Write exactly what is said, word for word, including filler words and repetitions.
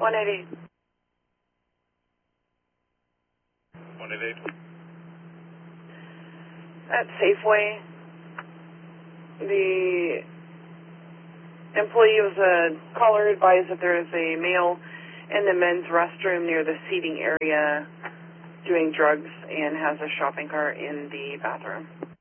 one eighty-eight. one eighty-eight. At Safeway, the employee was a caller advised that there is a male in the men's restroom near the seating area doing drugs and has a shopping cart in the bathroom.